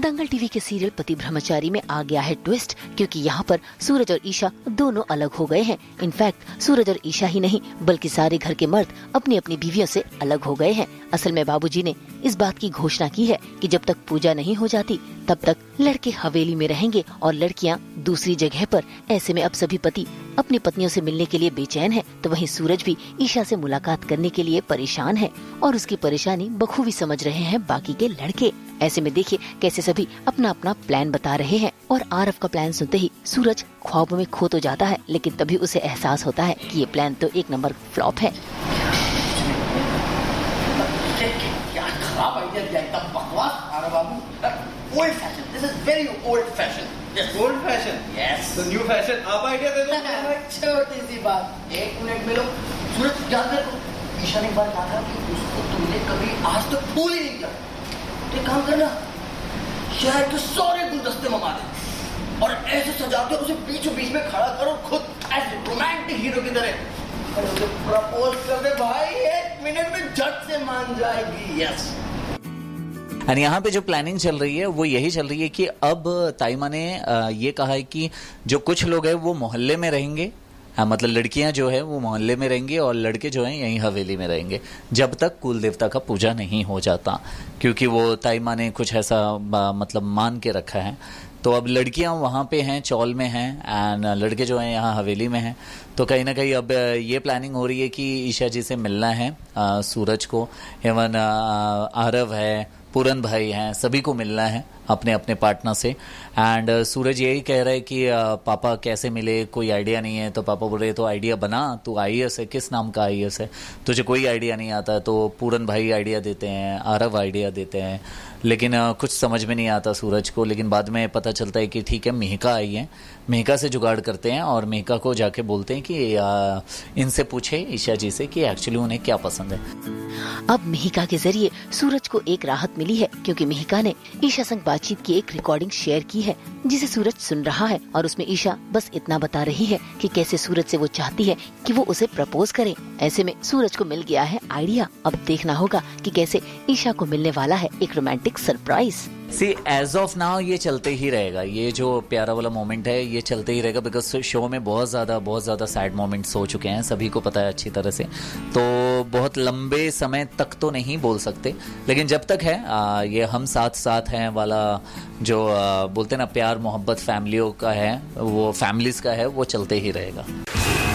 दंगल TV के serial पति ब्रह्मचारी में आ गया है ट्विस्ट, क्योंकि यहाँ पर सूरज और ईशा दोनों अलग हो गए हैं। इनफैक्ट सूरज और ईशा ही नहीं बल्कि सारे घर के मर्द अपनी अपनी बीवियों से अलग हो गए हैं। असल में बाबूजी ने इस बात की घोषणा की है कि जब तक पूजा नहीं हो जाती तब तक लड़के हवेली में रहेंगे और लड़कियां दूसरी जगह पर। ऐसे में अब सभी पति अपनी पत्नियों से मिलने के लिए बेचैन है, तो वहीं सूरज भी ईशा से मुलाकात करने के लिए परेशान है और उसकी परेशानी बखूबी समझ रहे हैं बाकी के लड़के। ऐसे में देखिए कैसे सभी अपना अपना प्लान बता रहे हैं और आरव का प्लान सुनते ही सूरज ख्वाबों में खो तो जाता है, लेकिन तभी उसे एहसास होता है कि ये प्लान तो एक नंबर फ्लॉप है। खराब आइडिया दिया, एकदम बकवास आरव बाबू। Old fashion, this is very old fashion. Yes. Old fashion. Yes. So new fashion. आप आइडिया दे दो। छोटी सी बात, 1 मिनट में लो। सूरज याद रखो, ईशा ने एक बार कहा था कि उसको तुमने कभी आज तक भूल ही नहीं किया। तो एक काम करना, शहर के सारे गुलदस्ते मंगा दे और ऐसे सजा कर उसे बीचों बीच में खड़ा करो, खुद ऐसे रोमांटिक हीरो की तरह और उसे प्रपोज कर दे भाई, 1 मिनट में झट से मान जाएगी। यस। और यहाँ पे जो प्लानिंग चल रही है वो यही चल रही है कि अब ताइमा ने ये कहा है कि जो कुछ लोग हैं वो मोहल्ले में रहेंगे, मतलब लड़कियां जो है वो मोहल्ले में रहेंगी और लड़के जो हैं यहीं हवेली में रहेंगे जब तक कुल देवता का पूजा नहीं हो जाता, क्योंकि वो ताइमा ने कुछ ऐसा मतलब मान के रखा है। तो अब लड़कियां वहाँ पे हैं, चौल में हैं, एंड लड़के जो हैं यहाँ हवेली में हैं। तो कहीं ना कहीं अब ये प्लानिंग हो रही है कि ईशा जी से मिलना है सूरज को, एवं आरव है, पूरन भाई हैं, सभी को मिलना है अपने अपने पार्टनर से। एंड सूरज यही कह रहा है कि पापा कैसे मिले, कोई आइडिया नहीं है। तो पापा बोल रहे तो आइडिया बना, तू आईएएस है, किस नाम का आईएएस है, तुझे कोई आइडिया नहीं आता। तो पूरन भाई आइडिया देते हैं, आरव आइडिया देते हैं, लेकिन कुछ समझ में नहीं आता सूरज को। लेकिन बाद में पता चलता है कि ठीक है मेहका आई है, मेहका से जुगाड़ करते हैं और मेहका को जाके बोलते हैं कि इनसे पूछे ईशा जी से कि एक्चुअली उन्हें क्या पसंद है। अब मेहिका के जरिए सूरज को एक राहत मिली है, क्योंकि मेहिका ने ईशा संग बातचीत की एक रिकॉर्डिंग शेयर की है जिसे सूरज सुन रहा है और उसमें ईशा बस इतना बता रही है कि कैसे सूरज से वो चाहती है कि वो उसे प्रपोज करे। ऐसे में सूरज को मिल गया है आइडिया। अब देखना होगा कि कैसे ईशा को मिलने वाला है एक romantic surprise. C as of now ये चलते ही रहेगा, ये जो प्यारा वाला मोमेंट है ये चलते ही रहेगा, बिकॉज शो में बहुत ज़्यादा सैड मोमेंट्स हो चुके हैं, सभी को पता है अच्छी तरह से। तो बहुत लंबे समय तक तो नहीं बोल सकते, लेकिन जब तक है ये हम साथ हैं वाला जो बोलते हैं ना प्यार मोहब्बत फैमिलियों का है, वो फैमिलीज का है, वो चलते ही रहेगा।